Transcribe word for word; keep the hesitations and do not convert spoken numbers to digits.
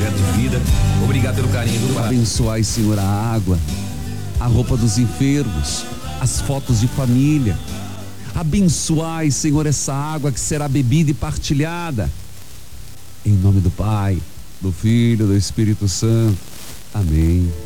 projeto de vida. Obrigado pelo carinho, viu, Pai? Abençoai, Senhor, a água, a roupa dos enfermos, as fotos de família. Abençoai, Senhor, essa água que será bebida e partilhada. Em nome do Pai, do Filho, do Espírito Santo. Amém.